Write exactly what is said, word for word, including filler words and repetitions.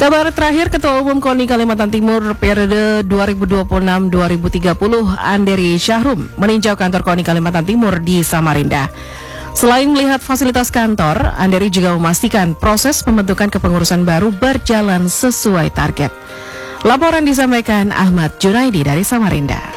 Kabar terakhir, Ketua Umum KONI Kalimantan Timur periode dua ribu dua puluh enam sampai dua ribu tiga puluh, Anderi Syahrum, meninjau kantor KONI Kalimantan Timur di Samarinda. Selain melihat fasilitas kantor, Anderi juga memastikan proses pembentukan kepengurusan baru berjalan sesuai target. Laporan disampaikan Ahmad Junaidi dari Samarinda.